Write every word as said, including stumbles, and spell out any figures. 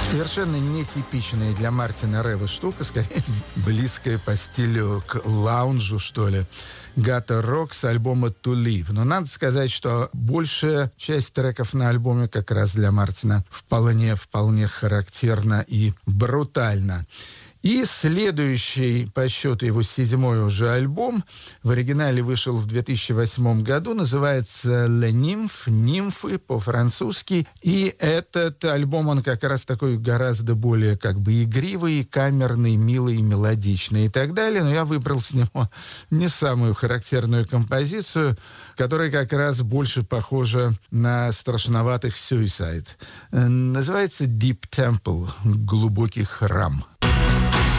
Совершенно нетипичная для Мартина Рева штука, скорее близкая по стилю к лаунжу, что ли. Гата Рок с альбома To Live. Но надо сказать, что большая часть треков на альбоме как раз для Мартина вполне, вполне характерна и брутальна. И следующий по счету его седьмой уже альбом в оригинале вышел в две тысячи восьмом году, называется «Le Nymphe», «Нимфы» по-французски. И этот альбом, он как раз такой гораздо более как бы игривый, камерный, милый, мелодичный и так далее. Но я выбрал с него не самую характерную композицию, которая как раз больше похожа на страшноватых Suicide. Называется «Deep Temple», «Глубокий храм».